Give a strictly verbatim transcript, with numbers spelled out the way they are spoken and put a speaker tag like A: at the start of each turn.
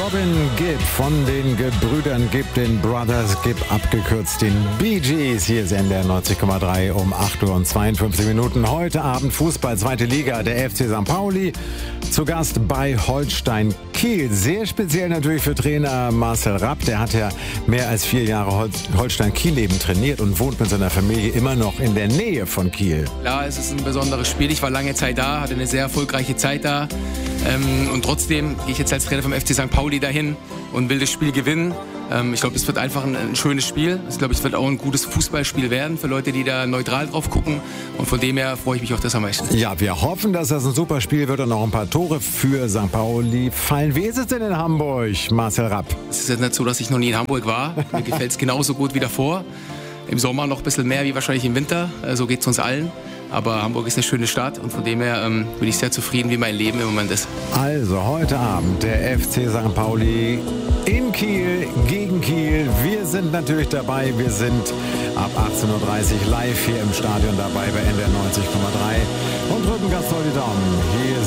A: Robin Gibb von den Gebrüdern Gibb, den Brothers Gibb, abgekürzt den Bee Gees. Hier ist N D R neunzig Komma drei um acht Uhr und zweiundfünfzig Minuten. Heute Abend Fußball, zweite Liga, der F C Sankt Pauli. Zu Gast bei Holstein Kiel. Sehr speziell natürlich für Trainer Marcel Rapp. Der hat ja mehr als vier Jahre Hol- Holstein Kiel eben trainiert und wohnt mit seiner Familie immer noch in der Nähe von Kiel.
B: Klar, es ist ein besonderes Spiel. Ich war lange Zeit da, hatte eine sehr erfolgreiche Zeit da. Ähm, und trotzdem gehe ich jetzt als Trainer vom F C Sankt Pauli dahin und will das Spiel gewinnen. Ähm, ich glaube, es wird einfach ein, ein schönes Spiel. Ich glaube, es wird auch ein gutes Fußballspiel werden für Leute, die da neutral drauf gucken. Und von dem her freue ich mich auf das am meisten.
A: Ja, wir hoffen, dass das ein super Spiel wird und noch ein paar Tore für Sankt Pauli fallen. Wie ist es denn in Hamburg, Marcel Rapp?
B: Es ist jetzt nicht so, dass ich noch nie in Hamburg war. Mir gefällt es genauso gut wie davor. Im Sommer noch ein bisschen mehr wie wahrscheinlich im Winter. So geht es uns allen. Aber Hamburg ist eine schöne Stadt und von dem her ähm, bin ich sehr zufrieden, wie mein Leben im Moment ist.
A: Also heute Abend der F C Sankt Pauli in Kiel gegen Kiel. Wir sind natürlich dabei. Wir sind ab achtzehn Uhr dreißig live hier im Stadion dabei bei N D R neunzig Komma drei und drücken ganz doll die Daumen. Hier